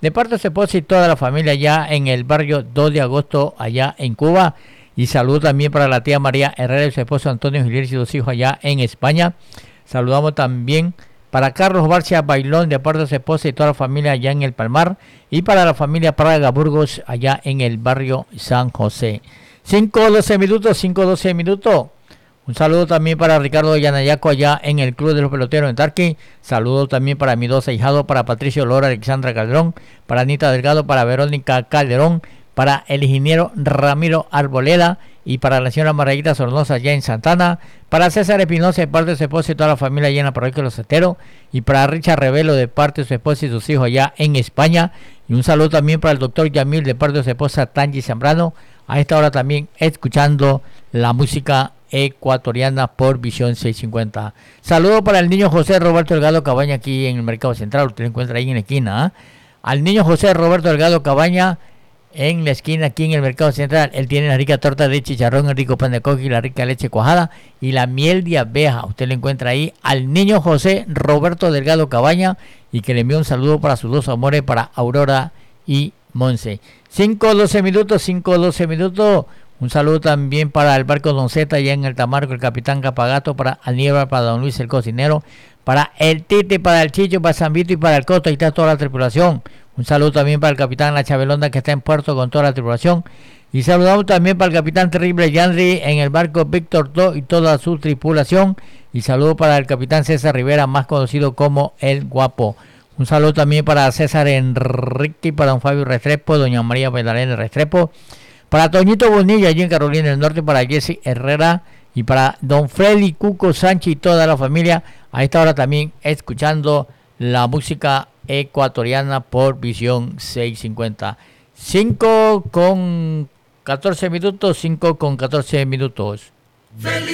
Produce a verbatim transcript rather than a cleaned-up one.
de parte de su esposa y toda la familia allá en el barrio dos de agosto, allá en Cuba. Y saludo también para la tía María Herrera y su esposo Antonio Giler y sus hijos allá en España. Saludamos también para Carlos Barcia Bailón, de parte de su esposa y toda la familia allá en el Palmar. Y para la familia Praga Burgos, allá en el barrio San José. cinco doce minutos, cinco doce minutos. Un saludo también para Ricardo Yanayaco allá en el Club de los Peloteros en Tarqui. Saludo también para mi dos ahijados, para Patricio Lora, Alexandra Calderón, para Anita Delgado, para Verónica Calderón, para el ingeniero Ramiro Arboleda y para la señora Margarita Sornosa allá en Santana, para César Espinosa de parte de su esposa y toda la familia allá en la parroquia de Los Esteros, y para Richard Revelo de parte de su esposa y sus hijos allá en España. Y un saludo también para el doctor Yamil de parte de su esposa Tangi Zambrano, a esta hora también escuchando la música ecuatoriana por Visión seiscientos cincuenta. Saludo para el niño José Roberto Delgado Cabaña aquí en el Mercado Central, usted lo encuentra ahí en la esquina, ¿eh? Al niño José Roberto Delgado Cabaña en la esquina aquí en el Mercado Central. Él tiene la rica torta de chicharrón, el rico pan de coco y la rica leche cuajada y la miel de abeja. Usted lo encuentra ahí al niño José Roberto Delgado Cabaña, y que le envío un saludo para sus dos amores, para Aurora y Monse. cinco doce minutos, cinco doce minutos. Un saludo también para el barco Don Zeta allá en el Tamarco, el capitán Capagato, para Aníbal, para Don Luis el cocinero, para el Tite, para el Chicho, para San Vito y para el Coto. Ahí está toda la tripulación. Un saludo también para el capitán La Chabelonda, que está en puerto con toda la tripulación. Y saludamos también para el capitán Terrible Yanri en el barco Víctor Do y toda su tripulación. Y saludo para el capitán César Rivera, más conocido como El Guapo. Un saludo también para César Enrique, para don Fabio Restrepo, doña María Magdalena Restrepo, para Toñito Bonilla allí en Carolina del Norte, para Jesse Herrera y para don Freddy Cuco Sánchez y toda la familia. A esta hora también escuchando la música ecuatoriana por Visión seiscientos cincuenta. cinco con catorce minutos, cinco con catorce minutos. Feliz